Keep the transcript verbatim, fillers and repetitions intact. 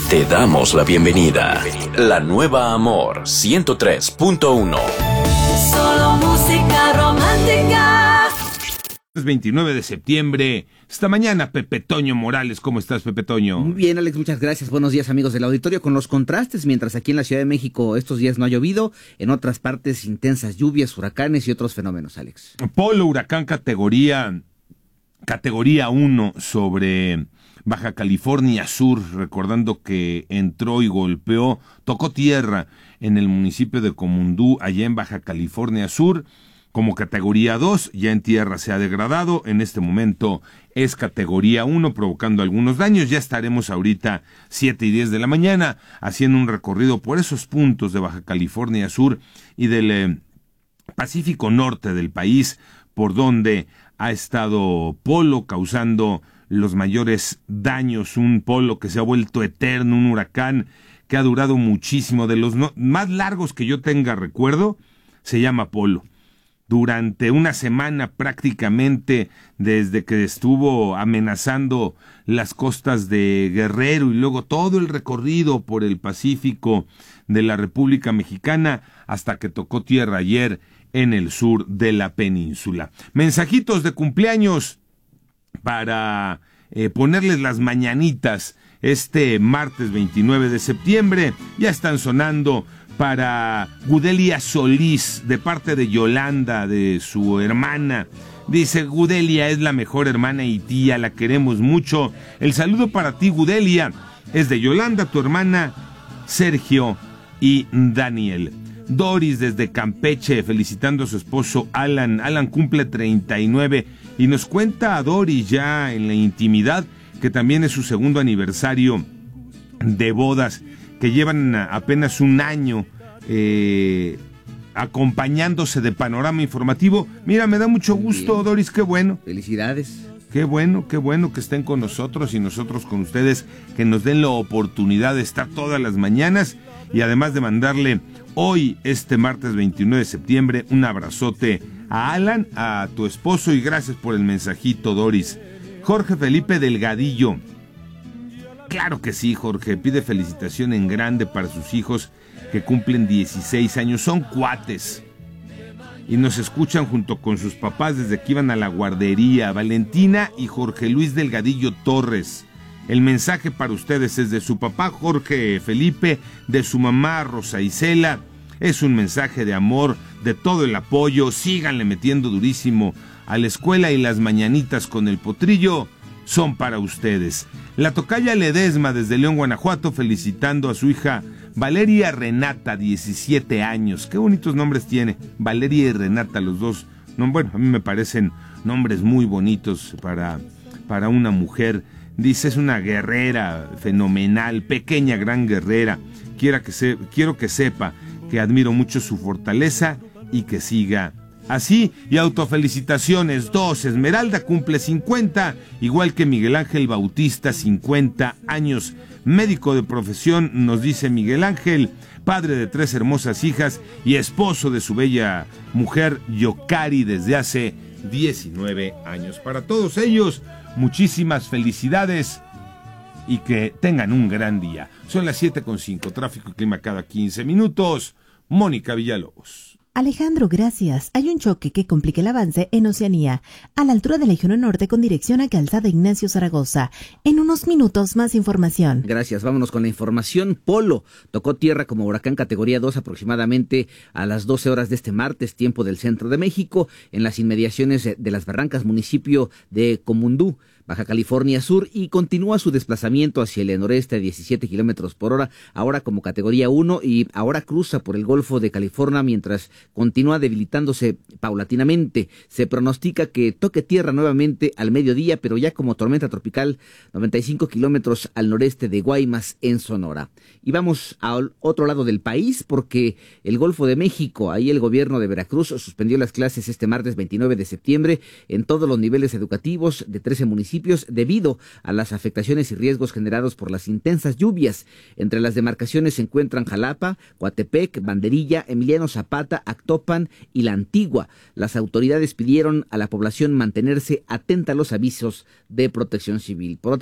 Te damos la bienvenida. La nueva Amor ciento tres punto uno. Solo música romántica. Es veintinueve de septiembre. Esta mañana, Pepe Toño Morales. ¿Cómo estás, Pepe Toño? Muy bien, Alex, muchas gracias. Buenos días, amigos del auditorio. Con los contrastes, mientras aquí en la Ciudad de México estos días no ha llovido, en otras partes intensas lluvias, huracanes y otros fenómenos, Alex. Polo, huracán categoría, categoría uno sobre Baja California Sur, recordando que entró y golpeó, tocó tierra en el municipio de Comundú, allá en Baja California Sur. Como categoría dos, ya en tierra se ha degradado, en este momento es categoría uno, provocando algunos daños. Ya estaremos ahorita siete y diez de la mañana haciendo un recorrido por esos puntos de Baja California Sur y del eh, Pacífico Norte del país, por donde ha estado Polo causando los mayores daños, un Polo que se ha vuelto eterno, un huracán que ha durado muchísimo, de los no, más largos que yo tenga recuerdo, se llama Polo. Durante una semana prácticamente desde que estuvo amenazando las costas de Guerrero y luego todo el recorrido por el Pacífico de la República Mexicana hasta que tocó tierra ayer en el sur de la península. Mensajitos de cumpleaños para eh, ponerles las mañanitas este martes veintinueve de septiembre. Ya están sonando para Gudelia Solís, de parte de Yolanda, de su hermana. Dice: Gudelia es la mejor hermana y tía, la queremos mucho. El saludo para ti, Gudelia, es de Yolanda, tu hermana, Sergio y Daniel. Doris desde Campeche, felicitando a su esposo Alan. Alan cumple treinta y nueve y nos cuenta a Doris ya en la intimidad que también es su segundo aniversario de bodas, que llevan apenas un año eh, acompañándose de Panorama Informativo. Mira, me da mucho gusto, bien, Doris, qué bueno. Felicidades. Qué bueno, qué bueno que estén con nosotros y nosotros con ustedes, que nos den la oportunidad de estar todas las mañanas y además de mandarle hoy, este martes veintinueve de septiembre, un abrazote a Alan, a tu esposo, y gracias por el mensajito, Doris. Jorge Felipe Delgadillo. Claro que sí, Jorge, pide felicitación en grande para sus hijos que cumplen dieciséis años, son cuates y nos escuchan junto con sus papás desde que iban a la guardería. Valentina y Jorge Luis Delgadillo Torres. El mensaje para ustedes es de su papá Jorge Felipe, de su mamá Rosa Isela. Es un mensaje de amor, de todo el apoyo. Síganle metiendo durísimo a la escuela y las mañanitas con el potrillo son para ustedes. La tocaya Ledesma desde León, Guanajuato, felicitando a su hija Valeria Renata, diecisiete años. Qué bonitos nombres tiene, Valeria y Renata, los dos. No, bueno, a mí me parecen nombres muy bonitos para, para una mujer. Dice, es una guerrera fenomenal, pequeña, gran guerrera. Quiera que se, quiero que sepa que admiro mucho su fortaleza y que siga así. Y autofelicitaciones, dos, Esmeralda cumple cincuenta, igual que Miguel Ángel Bautista, cincuenta años. Médico de profesión, nos dice Miguel Ángel, padre de tres hermosas hijas y esposo de su bella mujer Yocari desde hace diecinueve años. Para todos ellos, muchísimas felicidades y que tengan un gran día. Son las siete con cinco, tráfico y clima cada quince minutos. Mónica Villalobos. Alejandro, gracias. Hay un choque que complica el avance en Oceanía, a la altura de la Eje uno Norte con dirección a Calzada Ignacio Zaragoza. En unos minutos más información. Gracias, vámonos con la información. Polo tocó tierra como huracán categoría dos aproximadamente a las doce horas de este martes, tiempo del centro de México, en las inmediaciones de Las Barrancas, municipio de Comundú, Baja California Sur, y continúa su desplazamiento hacia el noreste a diecisiete kilómetros por hora, ahora como categoría uno, y ahora cruza por el Golfo de California mientras continúa debilitándose paulatinamente. Se pronostica que toque tierra nuevamente al mediodía, pero ya como tormenta tropical, noventa y cinco kilómetros al noreste de Guaymas, en Sonora. Y vamos al otro lado del país, porque el Golfo de México, ahí el gobierno de Veracruz suspendió las clases este martes veintinueve de septiembre en todos los niveles educativos de trece municipios debido a las afectaciones y riesgos generados por las intensas lluvias. Entre las demarcaciones se encuentran Jalapa, Coatepec, Banderilla, Emiliano Zapata, Actopan y La Antigua. Las autoridades pidieron a la población mantenerse atenta a los avisos de Protección Civil. Por